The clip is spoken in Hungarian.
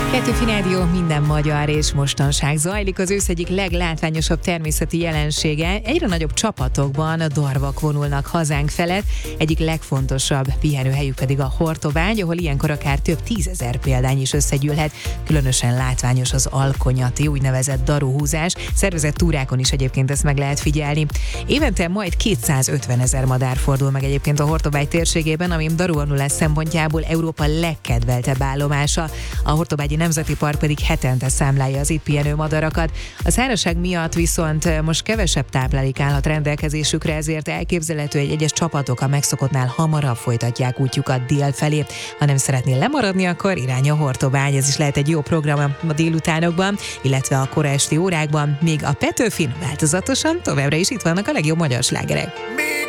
Petőfi Rádió, minden magyar és mostanság zajlik. Az ősz egyik leglátványosabb természeti jelensége. Egyre nagyobb csapatokban a darvak vonulnak hazánk felett. Egyik legfontosabb pihenőhelyük pedig a Hortobágy, ahol ilyenkor akár több 10 000 példány is összegyűlhet. Különösen látványos az alkonyati, úgynevezett daruhúzás. Szervezett túrákon is egyébként ezt meg lehet figyelni. Évente majd 250 000 madár fordul meg egyébként a Hortobágy térségében, ami daruhonulás szempontjából Európa legkedveltebb állomása. A Hortobágyi Nemzeti Park pedig hetente számlálja az itt pihenő madarakat. A szárazság miatt viszont most kevesebb táplálék állhat rendelkezésükre, ezért elképzelhető, hogy egyes csapatok a megszokottnál hamarabb folytatják útjukat dél felé. Ha nem szeretnél lemaradni, akkor irány a Hortobágy. Ez is lehet egy jó program a délutánokban, illetve a kora esti órákban. Még a Petőfin változatosan továbbra is itt vannak a legjobb magyar slágerek.